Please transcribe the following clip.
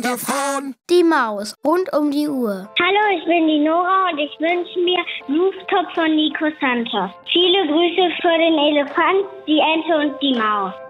Elefant. Die Maus, rund um die Uhr. Hallo, ich bin die Nora und ich wünsche mir Rooftop von Nico Santos. Viele Grüße für den Elefant, die Ente und die Maus.